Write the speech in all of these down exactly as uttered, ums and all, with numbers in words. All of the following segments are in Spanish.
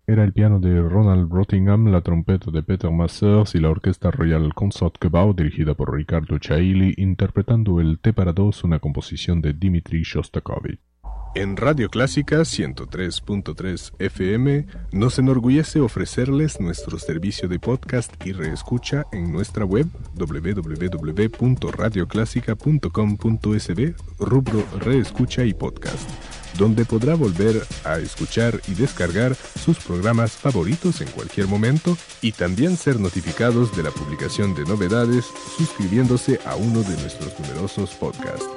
era el piano de Ronald Rottingham, la trompeta de Peter Massers y la Orquesta Royal Concertgebouw dirigida por Riccardo Chailly, interpretando el Té para dos, una composición de Dmitri Shostakovich. En Radio Clásica ciento tres punto tres F M nos enorgullece ofrecerles nuestro servicio de podcast y reescucha en nuestra web doble u doble u doble u punto radio clásica punto com punto es be, rubro Reescucha y Podcast, donde podrá volver a escuchar y descargar sus programas favoritos en cualquier momento y también ser notificados de la publicación de novedades suscribiéndose a uno de nuestros numerosos podcasts.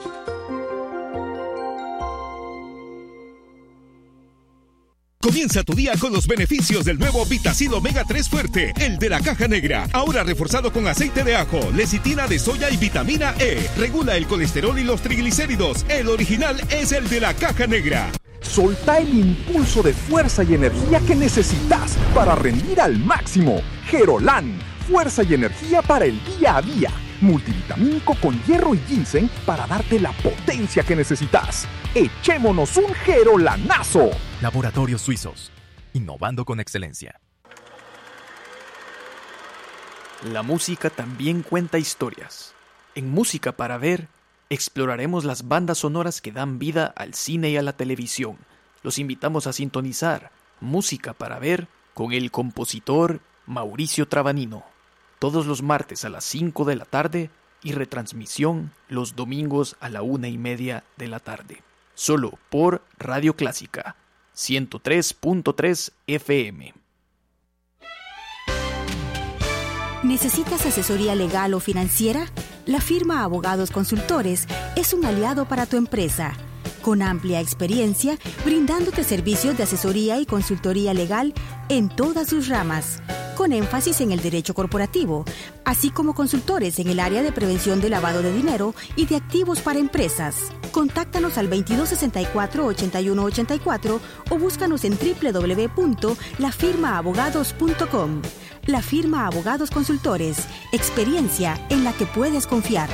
Comienza tu día con los beneficios del nuevo Vitacil Omega tres Fuerte, el de la caja negra. Ahora reforzado con aceite de ajo, lecitina de soya y vitamina E. Regula el colesterol y los triglicéridos. El original es el de la caja negra. Solta el impulso de fuerza y energía que necesitas para rendir al máximo. Gerolan, fuerza y energía para el día a día. Multivitamínico con hierro y ginseng para darte la potencia que necesitas. ¡Echémonos un Gerolanazo! Laboratorios Suizos, innovando con excelencia. La música también cuenta historias. En Música para Ver, exploraremos las bandas sonoras que dan vida al cine y a la televisión. Los invitamos a sintonizar Música para Ver con el compositor Mauricio Trabanino. Todos los martes a las cinco de la tarde y retransmisión los domingos a la una y media de la tarde. Solo por Radio Clásica, ciento tres punto tres F M. ¿Necesitas asesoría legal o financiera? La firma Abogados Consultores es un aliado para tu empresa. Con amplia experiencia, brindándote servicios de asesoría y consultoría legal en todas sus ramas, con énfasis en el derecho corporativo, así como consultores en el área de prevención de lavado de dinero y de activos para empresas. Contáctanos al veintidós sesenta y cuatro, ochenta y uno ochenta y cuatro o búscanos en doble u doble u doble u punto la firma abogados punto com. La Firma Abogados Consultores, experiencia en la que puedes confiar.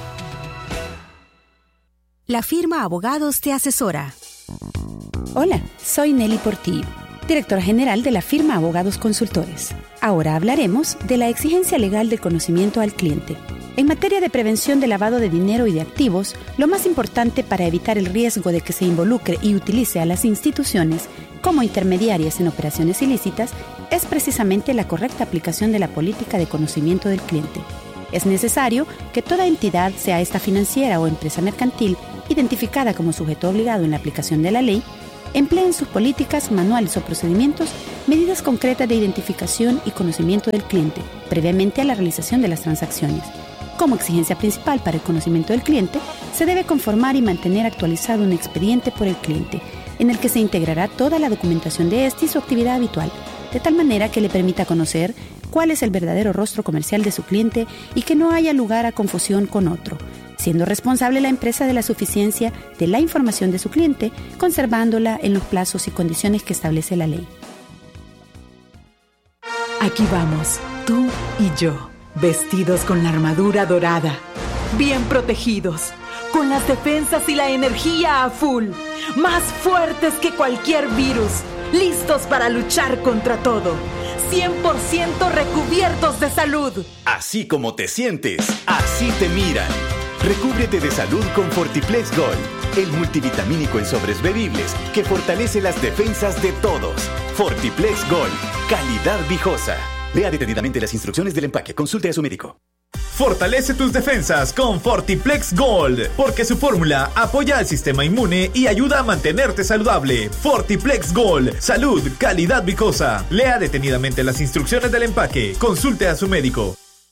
La Firma Abogados te asesora. Hola, soy Nelly Portillo, directora general de la Firma Abogados Consultores. Ahora hablaremos de la exigencia legal del conocimiento al cliente. En materia de prevención de lavado de dinero y de activos, lo más importante para evitar el riesgo de que se involucre y utilice a las instituciones como intermediarias en operaciones ilícitas es precisamente la correcta aplicación de la política de conocimiento del cliente. Es necesario que toda entidad, sea esta financiera o empresa mercantil, identificada como sujeto obligado en la aplicación de la ley, emplee en sus políticas, manuales o procedimientos medidas concretas de identificación y conocimiento del cliente, previamente a la realización de las transacciones. Como exigencia principal para el conocimiento del cliente, se debe conformar y mantener actualizado un expediente por el cliente, en el que se integrará toda la documentación de este y su actividad habitual, de tal manera que le permita conocer cuál es el verdadero rostro comercial de su cliente y que no haya lugar a confusión con otro, siendo responsable la empresa de la suficiencia de la información de su cliente, conservándola en los plazos y condiciones que establece la ley. Aquí vamos, tú y yo, vestidos con la armadura dorada, bien protegidos, con las defensas y la energía a full, más fuertes que cualquier virus, listos para luchar contra todo, cien por ciento recubiertos de salud. Así como te sientes, así te miran. Recúbrete de salud con Fortiplex Gold, el multivitamínico en sobres bebibles que fortalece las defensas de todos. Fortiplex Gold, calidad viejosa. Lea detenidamente las instrucciones del empaque. Consulte a su médico. Fortalece tus defensas con Fortiplex Gold, porque su fórmula apoya al sistema inmune y ayuda a mantenerte saludable. Fortiplex Gold, salud, calidad viejosa. Lea detenidamente las instrucciones del empaque. Consulte a su médico.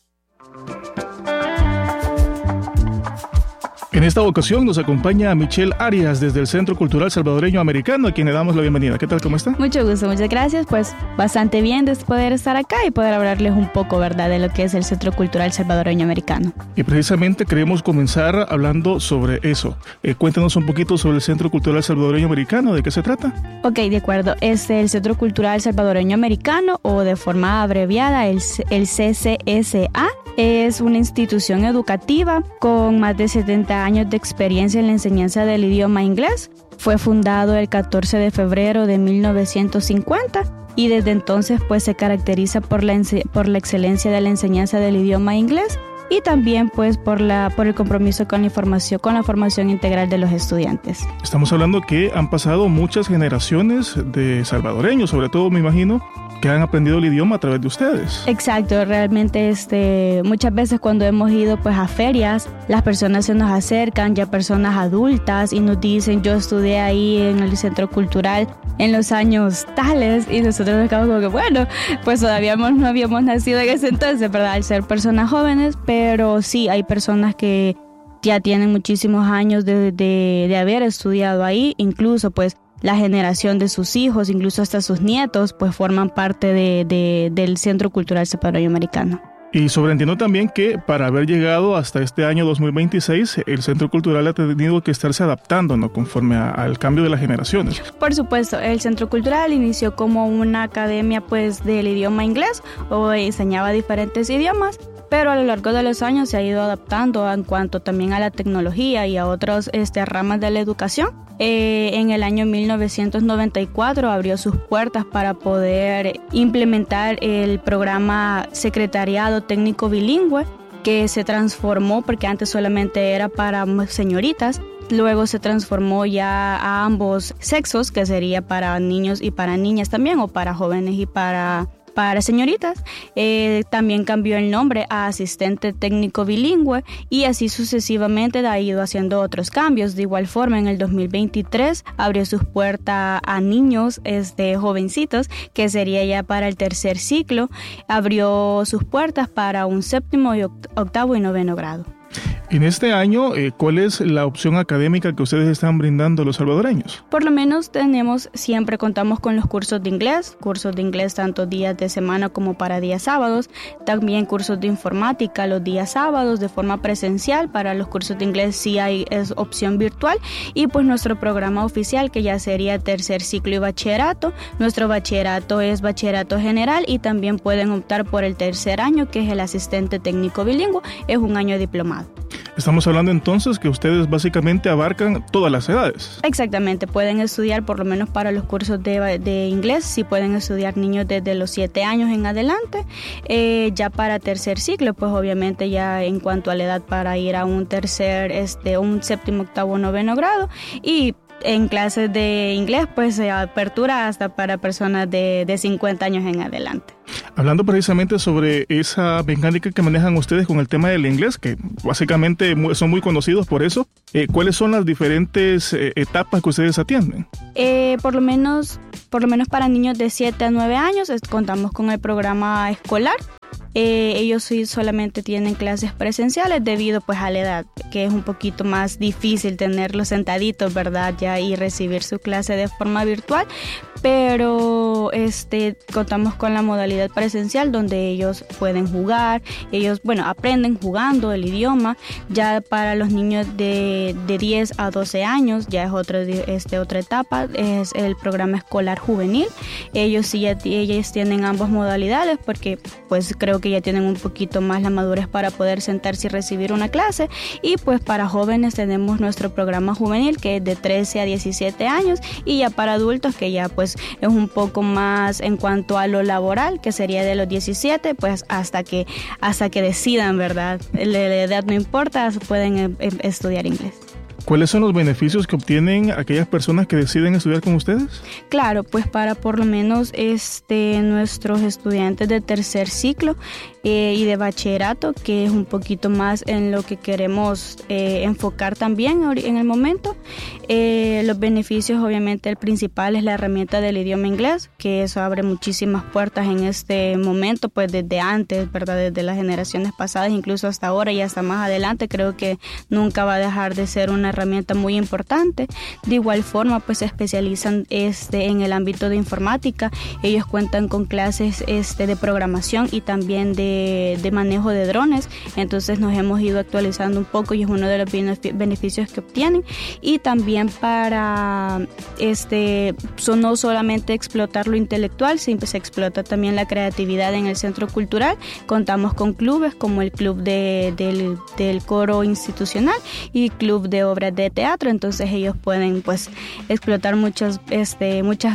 En esta ocasión nos acompaña Michelle Arias desde el Centro Cultural Salvadoreño Americano, a quien le damos la bienvenida. ¿Qué tal? ¿Cómo está? Mucho gusto, muchas gracias. Pues bastante bien de poder estar acá y poder hablarles un poco, ¿verdad?, de lo que es el Centro Cultural Salvadoreño Americano. Y precisamente queremos comenzar hablando sobre eso. Eh, cuéntanos un poquito sobre el Centro Cultural Salvadoreño Americano, ¿de qué se trata? Ok, de acuerdo. Es el Centro Cultural Salvadoreño Americano, o de forma abreviada, el, el C C S A. Es una institución educativa con más de setenta años de experiencia en la enseñanza del idioma inglés. Fue fundado el catorce de febrero de mil novecientos cincuenta y desde entonces pues se caracteriza por la, por la excelencia de la enseñanza del idioma inglés y también pues por la por el compromiso con la información, con la formación integral de los estudiantes. Estamos hablando que han pasado muchas generaciones de salvadoreños, sobre todo me imagino, que han aprendido el idioma a través de ustedes. Exacto, realmente este, muchas veces cuando hemos ido pues a ferias, las personas se nos acercan, ya personas adultas, y nos dicen, yo estudié ahí en el centro cultural en los años tales, y nosotros nos quedamos como que bueno, pues todavía no habíamos nacido en ese entonces, ¿verdad? Al ser personas jóvenes, pero sí hay personas que ya tienen muchísimos años de, de, de haber estudiado ahí, incluso pues la generación de sus hijos, incluso hasta sus nietos, pues forman parte de, de, del Centro Cultural Salvadoreño Americano. Y sobreentiendo también que para haber llegado hasta este año dos mil veintiséis, el Centro Cultural ha tenido que estarse adaptando, ¿no?, conforme a, al cambio de las generaciones. Por supuesto, el Centro Cultural inició como una academia pues del idioma inglés, o enseñaba diferentes idiomas, pero a lo largo de los años se ha ido adaptando en cuanto también a la tecnología y a otras este, ramas de la educación. Eh, en el año mil novecientos noventa y cuatro abrió sus puertas para poder implementar el programa Secretariado Técnico Bilingüe, que se transformó porque antes solamente era para señoritas. Luego se transformó ya a ambos sexos, que sería para niños y para niñas también, o para jóvenes y para... para señoritas. Eh, también cambió el nombre a Asistente Técnico Bilingüe, y así sucesivamente ha ido haciendo otros cambios. De igual forma, en el dos mil veintitrés abrió sus puertas a niños este, jovencitos, que sería ya para el tercer ciclo. Abrió sus puertas para un séptimo, y octavo y noveno grado. En este año, eh, ¿cuál es la opción académica que ustedes están brindando a los salvadoreños? Por lo menos tenemos, siempre contamos con los cursos de inglés, cursos de inglés tanto días de semana como para días sábados, también cursos de informática los días sábados de forma presencial. Para los cursos de inglés sí hay es opción virtual, y pues nuestro programa oficial, que ya sería tercer ciclo y bachillerato. Nuestro bachillerato es bachillerato general, y también pueden optar por el tercer año, que es el asistente técnico bilingüe, es un año diplomado. Estamos hablando entonces que ustedes básicamente abarcan todas las edades. Exactamente, pueden estudiar por lo menos para los cursos de, de inglés, sí pueden estudiar niños desde los siete años en adelante. Eh, ya para tercer ciclo, pues obviamente ya en cuanto a la edad para ir a un tercer, este, un séptimo, octavo, noveno grado, y en clases de inglés pues se apertura hasta para personas de, de cincuenta años en adelante. Hablando precisamente sobre esa mecánica que manejan ustedes con el tema del inglés, que básicamente son muy conocidos por eso, eh, ¿cuáles son las diferentes eh, etapas que ustedes atienden? Eh, por lo menos, por lo menos para niños de siete a nueve años es, contamos con el programa escolar. Eh, ellos sí solamente tienen clases presenciales debido pues a la edad, que es un poquito más difícil tenerlos sentaditos, ¿verdad? Ya y recibir su clase de forma virtual, pero este contamos con la modalidad presencial donde ellos pueden jugar, ellos, bueno, aprenden jugando el idioma. Ya para los niños de, de diez a doce años ya es otra, este, otra etapa, es el programa escolar juvenil. Ellos sí ya, ellos tienen ambas modalidades porque pues creo que que ya tienen un poquito más la madurez para poder sentarse y recibir una clase. Y pues para jóvenes tenemos nuestro programa juvenil, que es de trece a diecisiete años, y ya para adultos, que ya pues es un poco más en cuanto a lo laboral, que sería de los diecisiete pues hasta que hasta que decidan, ¿verdad? La edad no importa, pueden eh, estudiar inglés. ¿Cuáles son los beneficios que obtienen aquellas personas que deciden estudiar con ustedes? Claro, pues para por lo menos este nuestros estudiantes de tercer ciclo eh, y de bachillerato, que es un poquito más en lo que queremos eh, enfocar también en el momento. Eh, los beneficios, obviamente el principal es la herramienta del idioma inglés, que eso abre muchísimas puertas en este momento, pues desde antes, ¿verdad? Desde las generaciones pasadas, incluso hasta ahora y hasta más adelante, creo que nunca va a dejar de ser una herramienta muy importante. De igual forma, pues se especializan este, en el ámbito de informática. Ellos cuentan con clases este, de programación y también de, de manejo de drones. Entonces nos hemos ido actualizando un poco y es uno de los beneficios que obtienen. Y también para este, so, no solamente explotar lo intelectual, siempre se explota también la creatividad en el centro cultural. Contamos con clubes como el club de, del, del coro institucional y club de obras de teatro, entonces ellos pueden pues explotar muchas, este, muchas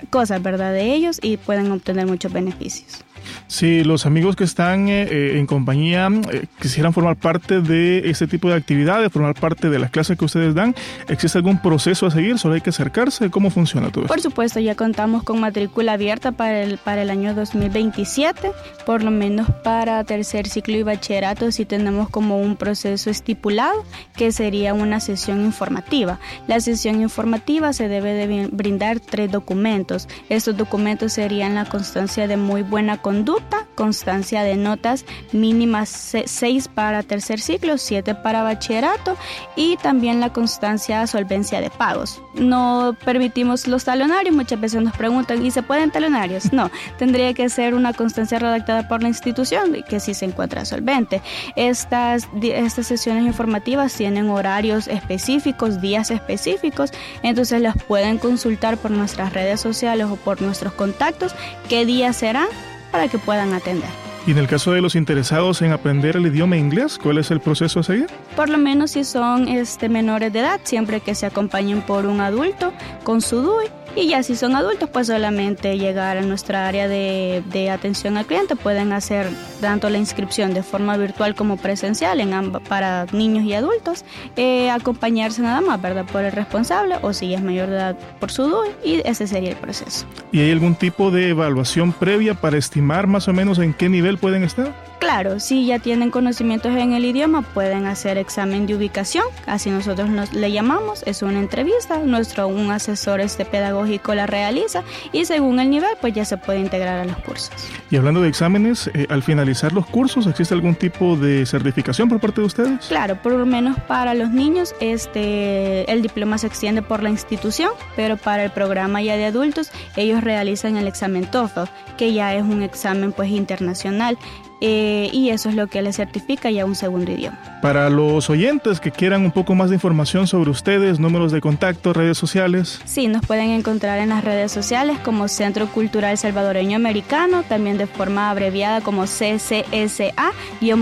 cosas, ¿verdad?, de ellos y pueden obtener muchos beneficios. Si los amigos que están eh, en compañía eh, quisieran formar parte de este tipo de actividades, formar parte de las clases que ustedes dan, ¿existe algún proceso a seguir? ¿Solo hay que acercarse? ¿Cómo funciona todo esto? Por supuesto, ya contamos con matrícula abierta para el, para el año dos mil veintisiete, por lo menos para tercer ciclo y bachillerato sí tenemos como un proceso estipulado que sería una sesión informativa. La sesión informativa se debe de brindar tres documentos. Estos documentos serían la constancia de muy buena conducta, constancia de notas mínimas seis para tercer ciclo, siete para bachillerato y también la constancia de solvencia de pagos. No permitimos los talonarios, muchas veces nos preguntan, ¿y se pueden talonarios? No, tendría que ser una constancia redactada por la institución que sí se encuentra solvente. Estas, estas sesiones informativas tienen horarios específicos, días específicos, entonces las pueden consultar por nuestras redes sociales o por nuestros contactos qué días serán para que puedan atender. Y en el caso de los interesados en aprender el idioma inglés, ¿cuál es el proceso a seguir? Por lo menos si son este, menores de edad, siempre que se acompañen por un adulto con su D U I. Y ya si son adultos, pues solamente llegar a nuestra área de, de atención al cliente. Pueden hacer tanto la inscripción de forma virtual como presencial en ambas, para niños y adultos. Eh, acompañarse nada más, ¿verdad?, por el responsable o si es mayor de edad por su D U I, y ese sería el proceso. ¿Y hay algún tipo de evaluación previa para estimar más o menos en qué nivel pueden estar? Claro, si ya tienen conocimientos en el idioma, pueden hacer examen de ubicación, así nosotros nos, le llamamos, es una entrevista, nuestro un asesor este pedagógico la realiza y según el nivel pues ya se puede integrar a los cursos. Y hablando de exámenes, eh, al finalizar los cursos, ¿existe algún tipo de certificación por parte de ustedes? Claro, por lo menos para los niños este, el diploma se extiende por la institución, pero para el programa ya de adultos ellos realizan el examen TOEFL, que ya es un examen pues internacional. Eh, y eso es lo que les certifica ya un segundo idioma. Para los oyentes que quieran un poco más de información sobre ustedes, números de contacto, redes sociales. Sí, nos pueden encontrar en las redes sociales como Centro Cultural Salvadoreño Americano, también de forma abreviada como C C S A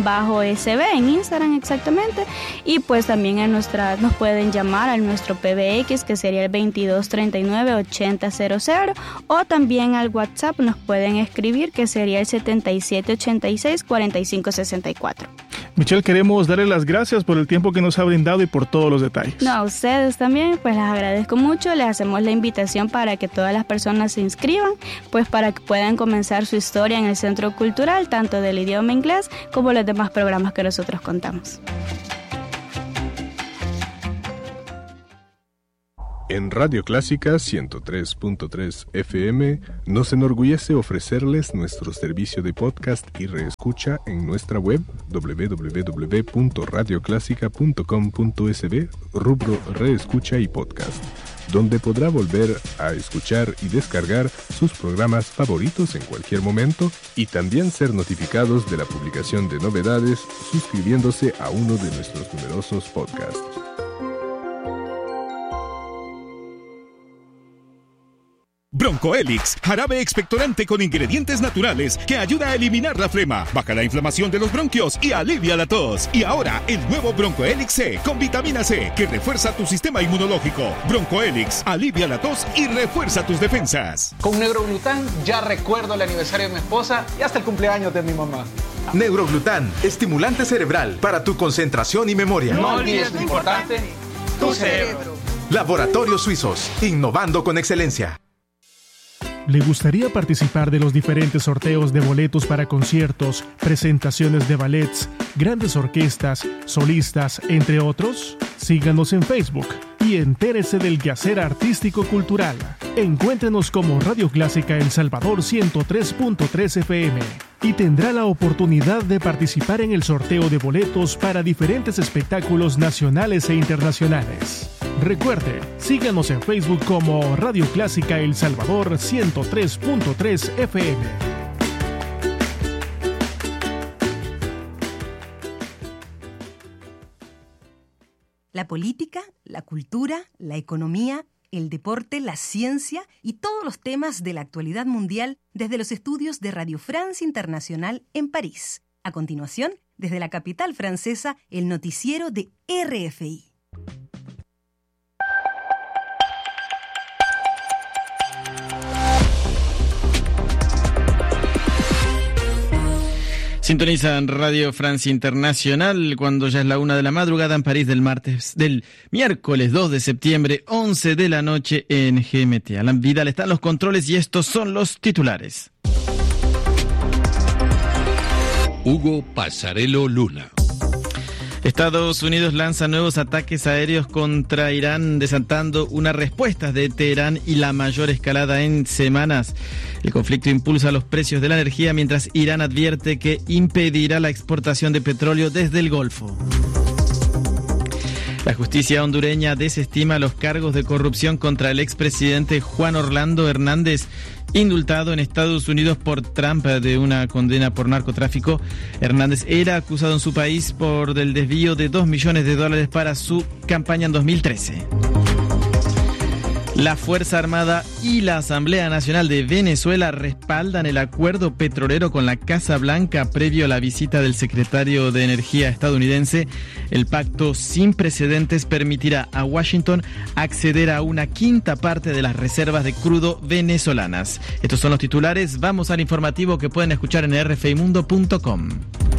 S B en Instagram exactamente, y pues también en nuestra, nos pueden llamar a nuestro P B X que sería el veintidós treinta y nueve ochenta cero cero, o también al WhatsApp nos pueden escribir que sería el setenta y siete ochenta y seis cuarenta y cinco sesenta y cuatro. Michelle, queremos darle las gracias por el tiempo que nos ha brindado y por todos los detalles. No, a ustedes también, pues les agradezco mucho, les hacemos la invitación para que todas las personas se inscriban, pues para que puedan comenzar su historia en el Centro Cultural, tanto del idioma inglés como los demás programas que nosotros contamos. En Radio Clásica ciento tres punto tres F M nos enorgullece ofrecerles nuestro servicio de podcast y reescucha en nuestra web doble u doble u doble u punto radio clásica punto com punto es be, rubro Reescucha y Podcast, donde podrá volver a escuchar y descargar sus programas favoritos en cualquier momento y también ser notificados de la publicación de novedades suscribiéndose a uno de nuestros numerosos podcasts. Broncoelix, jarabe expectorante con ingredientes naturales que ayuda a eliminar la flema, baja la inflamación de los bronquios y alivia la tos. Y ahora, el nuevo Broncoelix C con vitamina C que refuerza tu sistema inmunológico. Broncoelix, alivia la tos y refuerza tus defensas. Con Neuroglután ya recuerdo el aniversario de mi esposa y hasta el cumpleaños de mi mamá. Neuroglután, estimulante cerebral para tu concentración y memoria. No olvides lo importante, tu cerebro. Laboratorios Suizos, innovando con excelencia. ¿Le gustaría participar de los diferentes sorteos de boletos para conciertos, presentaciones de ballets, grandes orquestas, solistas, entre otros? Síganos en Facebook y entérese del quehacer artístico cultural. Encuéntrenos como Radio Clásica El Salvador ciento tres punto tres F M y tendrá la oportunidad de participar en el sorteo de boletos para diferentes espectáculos nacionales e internacionales. Recuerde, síganos en Facebook como Radio Clásica El Salvador ciento tres punto tres F M. La política, la cultura, la economía, el deporte, la ciencia y todos los temas de la actualidad mundial desde los estudios de Radio France Internacional en París. A continuación, desde la capital francesa, el noticiero de R F I. Sintonizan Radio Francia Internacional cuando ya es la una de la madrugada en París del martes, del miércoles dos de septiembre, once de la noche en G M T. Alan Vidal está en los controles y estos son los titulares. Hugo Pasarello Luna. Estados Unidos lanza nuevos ataques aéreos contra Irán, desatando una respuesta de Teherán y la mayor escalada en semanas. El conflicto impulsa los precios de la energía mientras Irán advierte que impedirá la exportación de petróleo desde el Golfo. La justicia hondureña desestima los cargos de corrupción contra el expresidente Juan Orlando Hernández, indultado en Estados Unidos por Trump de una condena por narcotráfico. Hernández era acusado en su país por el desvío de dos millones de dólares para su campaña en dos mil trece. La Fuerza Armada y la Asamblea Nacional de Venezuela respaldan el acuerdo petrolero con la Casa Blanca previo a la visita del secretario de Energía estadounidense. El pacto sin precedentes permitirá a Washington acceder a una quinta parte de las reservas de crudo venezolanas. Estos son los titulares. Vamos al informativo que pueden escuchar en r f i mundo punto com.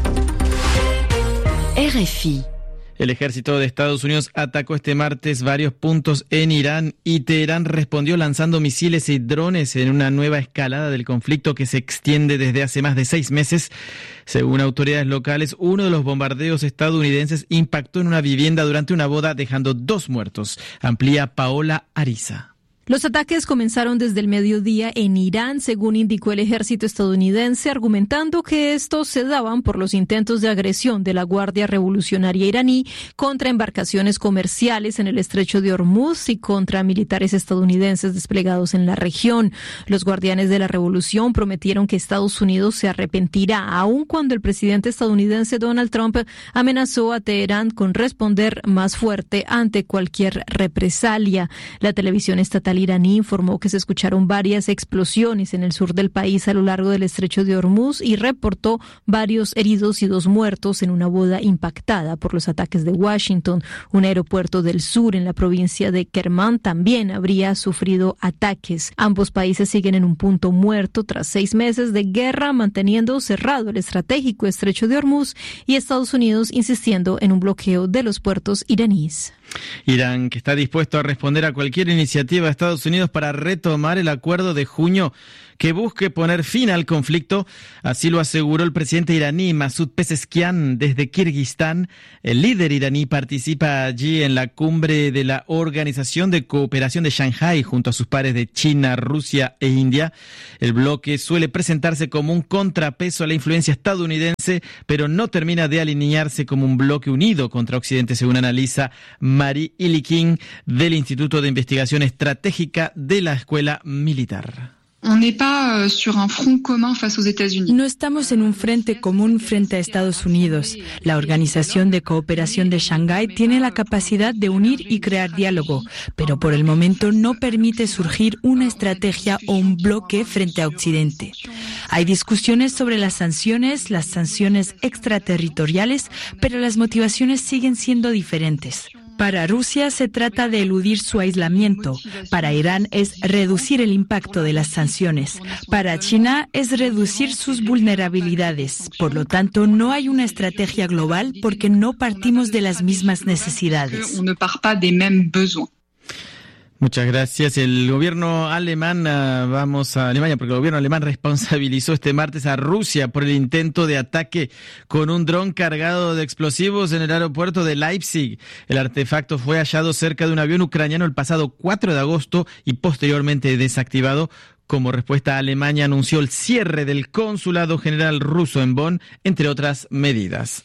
R F I. El ejército de Estados Unidos atacó este martes varios puntos en Irán y Teherán respondió lanzando misiles y drones en una nueva escalada del conflicto que se extiende desde hace más de seis meses. Según autoridades locales, uno de los bombardeos estadounidenses impactó en una vivienda durante una boda, dejando dos muertos. Amplía Paola Ariza. Los ataques comenzaron desde el mediodía en Irán, según indicó el ejército estadounidense, argumentando que estos se daban por los intentos de agresión de la Guardia Revolucionaria iraní contra embarcaciones comerciales en el estrecho de Hormuz y contra militares estadounidenses desplegados en la región. Los guardianes de la revolución prometieron que Estados Unidos se arrepentirá, aun cuando el presidente estadounidense Donald Trump amenazó a Teherán con responder más fuerte ante cualquier represalia. La televisión estatal iraní informó que se escucharon varias explosiones en el sur del país a lo largo del estrecho de Hormuz y reportó varios heridos y dos muertos en una boda impactada por los ataques de Washington. Un aeropuerto del sur en la provincia de Kermán también habría sufrido ataques. Ambos países siguen en un punto muerto tras seis meses de guerra, manteniendo cerrado el estratégico estrecho de Hormuz y Estados Unidos insistiendo en un bloqueo de los puertos iraníes. Irán, que está dispuesto a responder a cualquier iniciativa de Estados Unidos para retomar el acuerdo de junio que busque poner fin al conflicto, así lo aseguró el presidente iraní Masoud Pezeshkian desde Kirguistán. El líder iraní participa allí en la cumbre de la Organización de Cooperación de Shanghái junto a sus pares de China, Rusia e India. El bloque suele presentarse como un contrapeso a la influencia estadounidense, pero no termina de alinearse como un bloque unido contra Occidente, según analiza Marie Ilikin del Instituto de Investigación Estratégica de la Escuela Militar. No estamos en un frente común frente a Estados Unidos. La Organización de Cooperación de Shanghái tiene la capacidad de unir y crear diálogo, pero por el momento no permite surgir una estrategia o un bloque frente a Occidente. Hay discusiones sobre las sanciones, las sanciones extraterritoriales, pero las motivaciones siguen siendo diferentes. Para Rusia se trata de eludir su aislamiento. Para Irán es reducir el impacto de las sanciones. Para China es reducir sus vulnerabilidades. Por lo tanto, no hay una estrategia global porque no partimos de las mismas necesidades. Muchas gracias. El gobierno alemán, vamos a Alemania, porque el gobierno alemán responsabilizó este martes a Rusia por el intento de ataque con un dron cargado de explosivos en el aeropuerto de Leipzig. El artefacto fue hallado cerca de un avión ucraniano el pasado cuatro de agosto y posteriormente desactivado. Como respuesta, Alemania anunció el cierre del consulado general ruso en Bonn, entre otras medidas.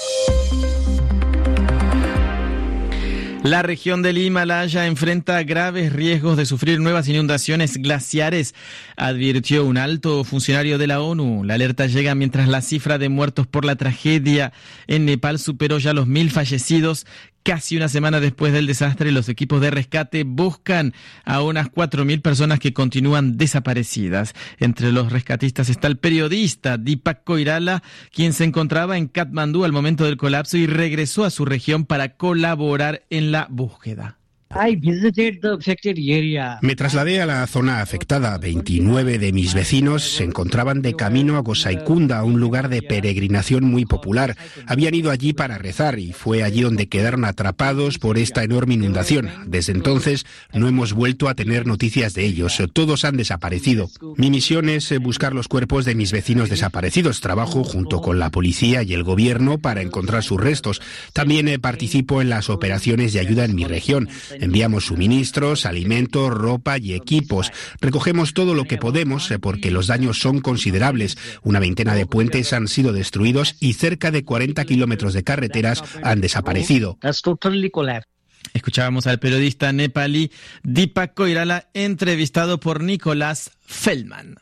La región del Himalaya enfrenta graves riesgos de sufrir nuevas inundaciones glaciares, advirtió un alto funcionario de la ONU. La alerta llega mientras la cifra de muertos por la tragedia en Nepal superó ya los mil fallecidos. Casi una semana después del desastre, los equipos de rescate buscan a unas cuatro mil personas que continúan desaparecidas. Entre los rescatistas está el periodista Deepak Koirala, quien se encontraba en Katmandú al momento del colapso y regresó a su región para colaborar en la búsqueda. Me trasladé a la zona afectada. veintinueve de mis vecinos se encontraban de camino a Gosaikunda, un lugar de peregrinación muy popular. Habían ido allí para rezar y fue allí donde quedaron atrapados por esta enorme inundación. Desde entonces no hemos vuelto a tener noticias de ellos. Todos han desaparecido. Mi misión es buscar los cuerpos de mis vecinos desaparecidos. Trabajo junto con la policía y el gobierno para encontrar sus restos. También participo en las operaciones de ayuda en mi región. Enviamos suministros, alimentos, ropa y equipos. Recogemos todo lo que podemos porque los daños son considerables. Una veintena de puentes han sido destruidos y cerca de cuarenta kilómetros de carreteras han desaparecido. Escuchábamos al periodista nepalí Deepak Koirala, entrevistado por Nicolás Feldman.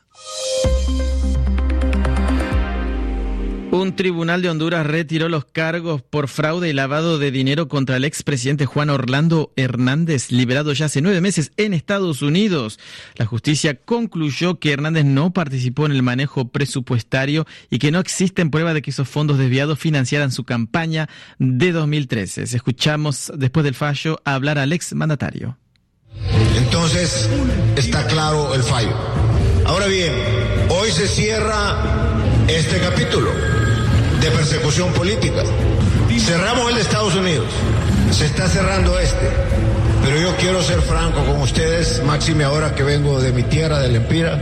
Un tribunal de Honduras retiró los cargos por fraude y lavado de dinero contra el expresidente Juan Orlando Hernández, liberado ya hace nueve meses en Estados Unidos. La justicia concluyó que Hernández no participó en el manejo presupuestario y que no existen pruebas de que esos fondos desviados financiaran su campaña de dos mil trece. Escuchamos después del fallo hablar al exmandatario. Entonces, está claro el fallo. Ahora bien, hoy se cierra este capítulo de persecución política. Cerramos el de Estados Unidos, se está cerrando este, pero yo quiero ser franco con ustedes, máxime ahora que vengo de mi tierra, del Empira.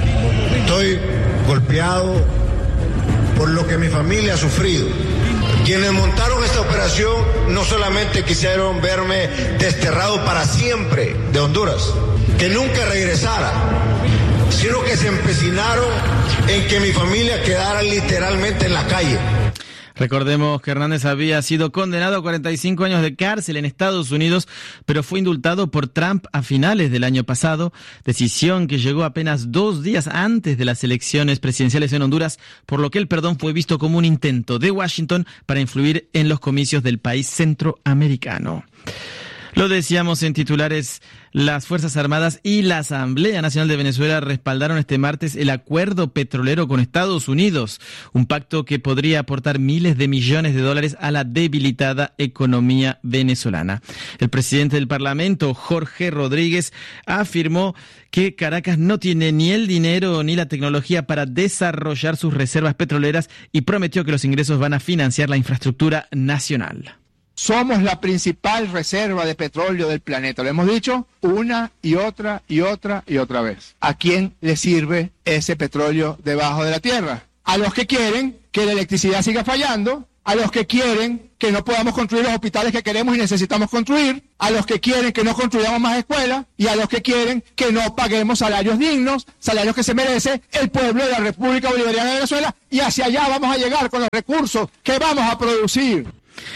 Estoy golpeado por lo que mi familia ha sufrido. Quienes montaron esta operación no solamente quisieron verme desterrado para siempre de Honduras, que nunca regresara, sino que se empecinaron en que mi familia quedara literalmente en la calle. Recordemos que Hernández había sido condenado a cuarenta y cinco años de cárcel en Estados Unidos, pero fue indultado por Trump a finales del año pasado, decisión que llegó apenas dos días antes de las elecciones presidenciales en Honduras, por lo que el perdón fue visto como un intento de Washington para influir en los comicios del país centroamericano. Lo decíamos en titulares, las Fuerzas Armadas y la Asamblea Nacional de Venezuela respaldaron este martes el acuerdo petrolero con Estados Unidos, un pacto que podría aportar miles de millones de dólares a la debilitada economía venezolana. El presidente del Parlamento, Jorge Rodríguez, afirmó que Caracas no tiene ni el dinero ni la tecnología para desarrollar sus reservas petroleras y prometió que los ingresos van a financiar la infraestructura nacional. Somos la principal reserva de petróleo del planeta. Lo hemos dicho una y otra y otra y otra vez. ¿A quién le sirve ese petróleo debajo de la tierra? A los que quieren que la electricidad siga fallando, a los que quieren que no podamos construir los hospitales que queremos y necesitamos construir, a los que quieren que no construyamos más escuelas y a los que quieren que no paguemos salarios dignos, salarios que se merece el pueblo de la República Bolivariana de Venezuela, y hacia allá vamos a llegar con los recursos que vamos a producir.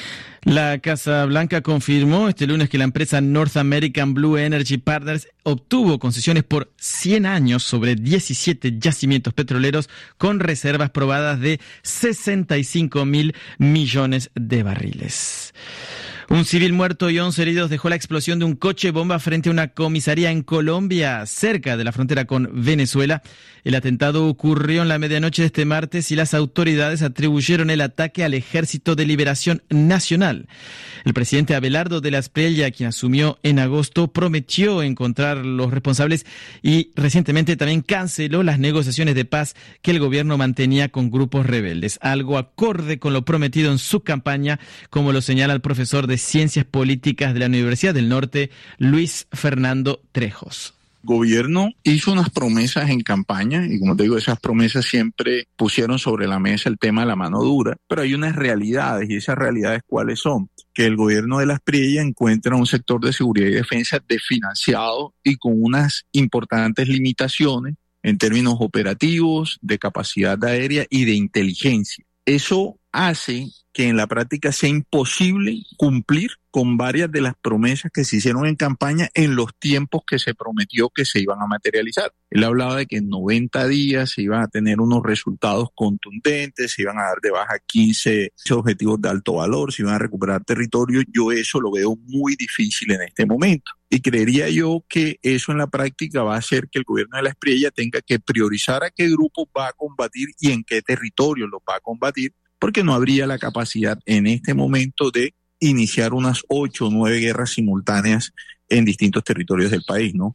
La Casa Blanca confirmó este lunes que la empresa North American Blue Energy Partners obtuvo concesiones por cien años sobre diecisiete yacimientos petroleros con reservas probadas de sesenta y cinco mil millones de barriles. Un civil muerto y once heridos dejó la explosión de un coche bomba frente a una comisaría en Colombia, cerca de la frontera con Venezuela. El atentado ocurrió en la medianoche de este martes y las autoridades atribuyeron el ataque al Ejército de Liberación Nacional. El presidente Abelardo de la Espriella, quien asumió en agosto, prometió encontrar los responsables y recientemente también canceló las negociaciones de paz que el gobierno mantenía con grupos rebeldes, algo acorde con lo prometido en su campaña, como lo señala el profesor de Ciencias Políticas de la Universidad del Norte, Luis Fernando Trejos. Gobierno hizo unas promesas en campaña y, como te digo, esas promesas siempre pusieron sobre la mesa el tema de la mano dura, pero hay unas realidades, y esas realidades ¿cuáles son? Que el gobierno de la Espriella encuentra un sector de seguridad y defensa desfinanciado y con unas importantes limitaciones en términos operativos, de capacidad aérea y de inteligencia. Eso hace que en la práctica sea imposible cumplir con varias de las promesas que se hicieron en campaña en los tiempos que se prometió que se iban a materializar. Él hablaba de que en noventa días se iban a tener unos resultados contundentes, se iban a dar de baja quince objetivos de alto valor, se iban a recuperar territorio. Yo eso lo veo muy difícil en este momento. Y creería yo que eso en la práctica va a hacer que el gobierno de la Espriella tenga que priorizar a qué grupos va a combatir y en qué territorio los va a combatir, porque no habría la capacidad en este momento de iniciar unas ocho o nueve guerras simultáneas en distintos territorios del país, ¿no?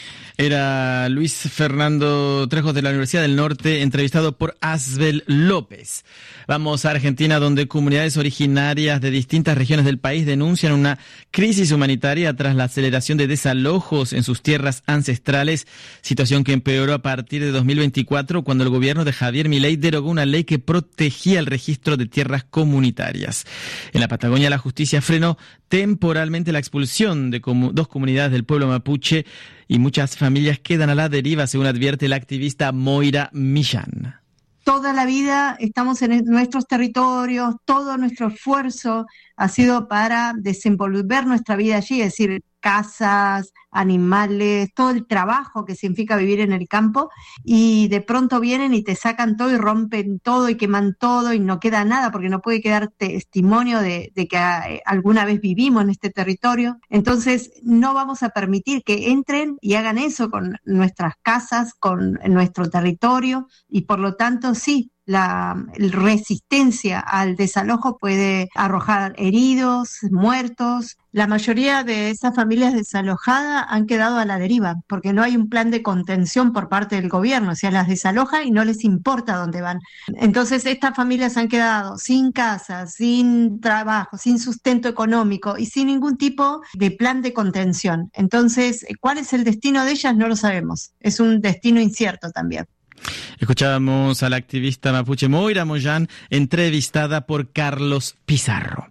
Era Luis Fernando Trejos de la Universidad del Norte, entrevistado por Asbel López. Vamos a Argentina, donde comunidades originarias de distintas regiones del país denuncian una crisis humanitaria tras la aceleración de desalojos en sus tierras ancestrales, situación que empeoró a partir de dos mil veinticuatro, cuando el gobierno de Javier Milei derogó una ley que protegía el registro de tierras comunitarias. En la Patagonia, la justicia frenó temporalmente la expulsión de comu- dos comunidades del pueblo mapuche y muchas familias quedan a la deriva, según advierte la activista Moira Millán. Toda la vida estamos en nuestros territorios, todo nuestro esfuerzo ha sido para desenvolver nuestra vida allí, es decir, casas, animales, todo el trabajo que significa vivir en el campo, y de pronto vienen y te sacan todo y rompen todo y queman todo y no queda nada porque no puede quedar testimonio de, de que a, alguna vez vivimos en este territorio. Entonces no vamos a permitir que entren y hagan eso con nuestras casas, con nuestro territorio, y por lo tanto sí, la resistencia al desalojo puede arrojar heridos, muertos. La mayoría de esas familias desalojadas han quedado a la deriva porque no hay un plan de contención por parte del gobierno, o sea, las desaloja y no les importa dónde van. Entonces estas familias han quedado sin casa, sin trabajo, sin sustento económico y sin ningún tipo de plan de contención. Entonces, ¿cuál es el destino de ellas? No lo sabemos. Es un destino incierto también. Escuchábamos a la activista mapuche Moira Millán, entrevistada por Carlos Pizarro.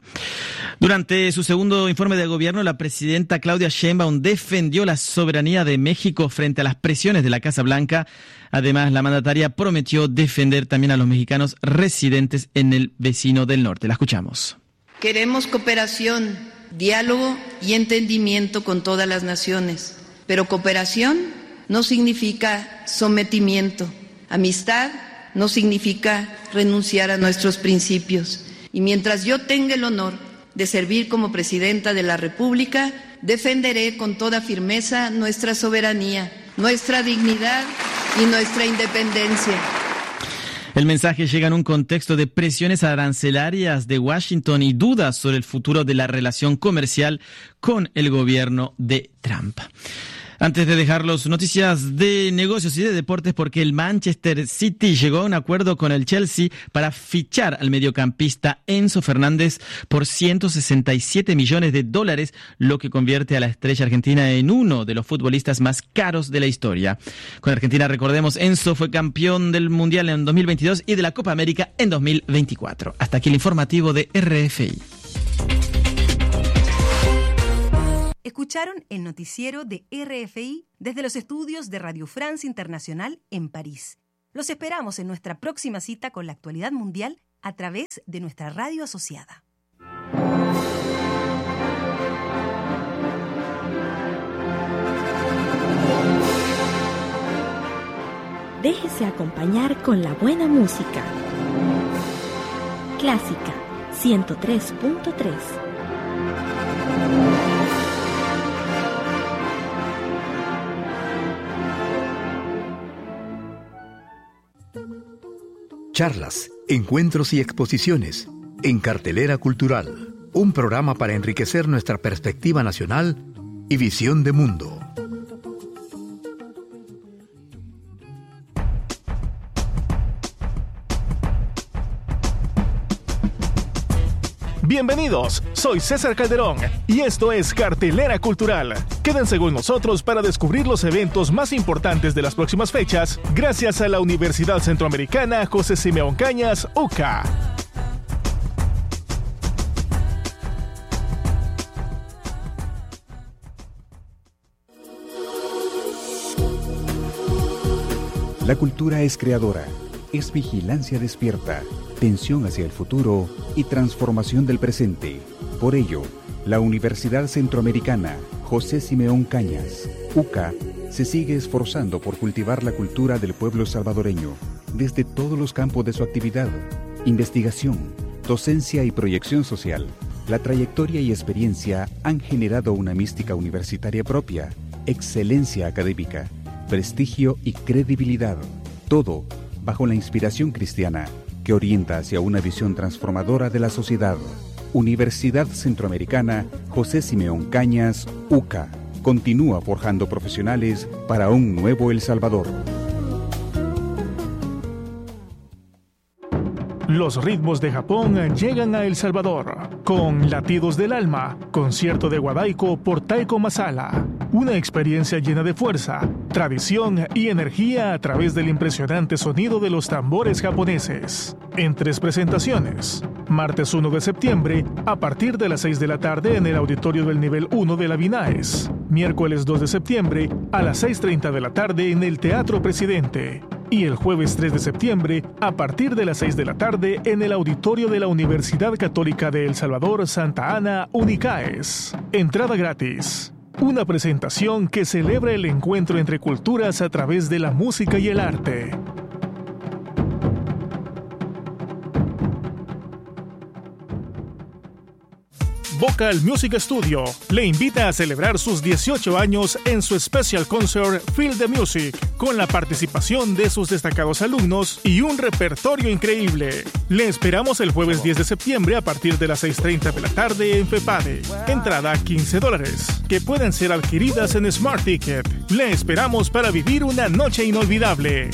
Durante su segundo informe de gobierno, la presidenta Claudia Sheinbaum defendió la soberanía de México frente a las presiones de la Casa Blanca. Además, la mandataria prometió defender también a los mexicanos residentes en el vecino del norte. La escuchamos. Queremos cooperación, diálogo y entendimiento con todas las naciones, pero cooperación no significa sometimiento. Amistad no significa renunciar a nuestros principios. Y mientras yo tenga el honor de servir como presidenta de la República, defenderé con toda firmeza nuestra soberanía, nuestra dignidad y nuestra independencia. El mensaje llega en un contexto de presiones arancelarias de Washington y dudas sobre el futuro de la relación comercial con el gobierno de Trump. Antes de dejarlos, noticias de negocios y de deportes, porque el Manchester City llegó a un acuerdo con el Chelsea para fichar al mediocampista Enzo Fernández por ciento sesenta y siete millones de dólares, lo que convierte a la estrella argentina en uno de los futbolistas más caros de la historia. Con Argentina, recordemos, Enzo fue campeón del Mundial en dos mil veintidós y de la Copa América en dos mil veinticuatro. Hasta aquí el informativo de R F I. Escucharon el noticiero de R F I desde los estudios de Radio France Internacional en París. Los esperamos en nuestra próxima cita con la actualidad mundial a través de nuestra radio asociada. Déjese acompañar con la buena música. Clásica ciento tres punto tres. Charlas, encuentros y exposiciones en Cartelera Cultural, un programa para enriquecer nuestra perspectiva nacional y visión de mundo. Bienvenidos, soy César Calderón y esto es Cartelera Cultural. Quédense con nosotros para descubrir los eventos más importantes de las próximas fechas gracias a la Universidad Centroamericana José Simeón Cañas, U C A. La cultura es creadora, es vigilancia despierta, tensión hacia el futuro y transformación del presente. Por ello, la Universidad Centroamericana José Simeón Cañas, U C A, se sigue esforzando por cultivar la cultura del pueblo salvadoreño desde todos los campos de su actividad: investigación, docencia y proyección social. La trayectoria y experiencia han generado una mística universitaria propia, excelencia académica, prestigio y credibilidad. Todo bajo la inspiración cristiana que orienta hacia una visión transformadora de la sociedad. Universidad Centroamericana José Simeón Cañas, U C A. continúa forjando profesionales para un nuevo El Salvador. Los ritmos de Japón llegan a El Salvador con Latidos del Alma, concierto de Guadaico por Taiko Masala. Una experiencia llena de fuerza, tradición y energía a través del impresionante sonido de los tambores japoneses. En tres presentaciones. Martes uno de septiembre, a partir de las seis de la tarde en el auditorio del nivel uno de la Vinaes. Miércoles dos de septiembre, a las seis treinta de la tarde en el Teatro Presidente. Y el jueves tres de septiembre, a partir de las seis de la tarde, en el auditorio de la Universidad Católica de El Salvador, Santa Ana, Unicaes. Entrada gratis. Una presentación que celebra el encuentro entre culturas a través de la música y el arte. Vocal Music Studio le invita a celebrar sus dieciocho años en su Special Concert Feel the Music, con la participación de sus destacados alumnos y un repertorio increíble. Le esperamos el jueves diez de septiembre a partir de las seis treinta de la tarde en FEPADE. Entrada quince dólares, que pueden ser adquiridas en Smart Ticket. Le esperamos para vivir una noche inolvidable.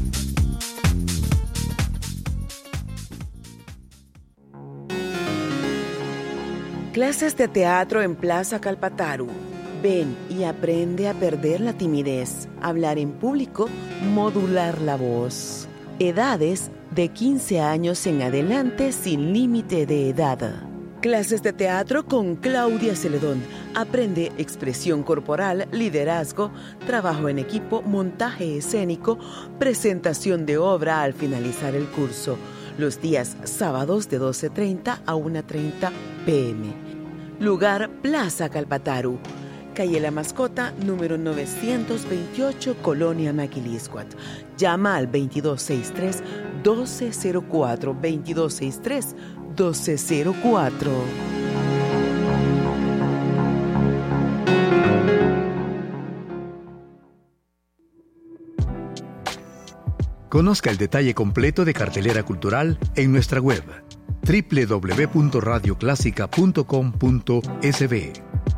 Clases de teatro en Plaza Calpataru. Ven y aprende a perder la timidez, hablar en público, modular la voz. Edades de quince años en adelante sin límite de edad. Clases de teatro con Claudia Celedón. Aprende expresión corporal, liderazgo, trabajo en equipo, montaje escénico, presentación de obra al finalizar el curso. Los días sábados de doce treinta a una treinta pm. Lugar Plaza Calpataru, calle La Mascota, número novecientos veintiocho, Colonia Maquiliscuat. Llama al veintidós sesenta y tres, doce cero cuatro, veintidós sesenta y tres, doce cero cuatro. Conozca el detalle completo de cartelera cultural en nuestra web doble u doble u doble u punto radio clásica punto com punto es be.